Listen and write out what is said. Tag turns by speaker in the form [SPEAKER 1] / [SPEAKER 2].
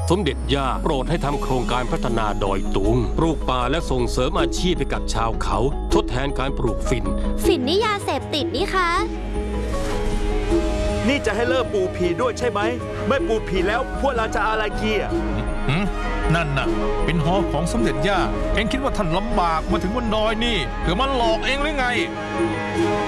[SPEAKER 1] สมเด็จย่าโปรดให้ทำโครงการพัฒนาดอยตุงปลูกป่าและส่งเสริมอาชีพให้กับชาวเขาทดแทนการปลูกฝิ่น
[SPEAKER 2] นี่ยาเสพติดนี่คะ
[SPEAKER 3] นี่จะให้เลิกปลูกผีด้วยใช่ไหมไม่ปลูกผีแล้วพวกเราจะอะไรเกีย
[SPEAKER 4] นั่นน่ะเป็นหอของสมเด็จย่าเอ็งคิดว่าท่านลำบากมาถึงบนดอยนี่เพื่อมาหลอกเองหรือไง